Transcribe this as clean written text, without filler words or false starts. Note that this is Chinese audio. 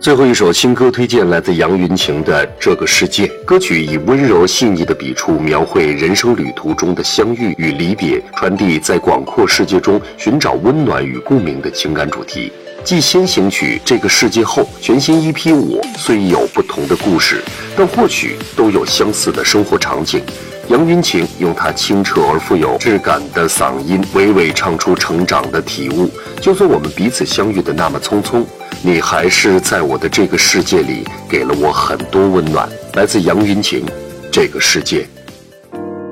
最后一首新歌推荐来自杨云晴的《这个世界》。歌曲以温柔细腻的笔触描绘人生旅途中的相遇与离别，传递在广阔世界中寻找温暖与共鸣的情感主题。继先行曲《这个世界》后，全新EP《我》虽有不同的故事，但或许都有相似的生活场景。杨云晴用她清澈而富有质感的嗓音，娓娓唱出成长的体悟。就算我们彼此相遇的那么匆匆，你还是在我的这个世界里给了我很多温暖。来自杨云晴，《这个世界》。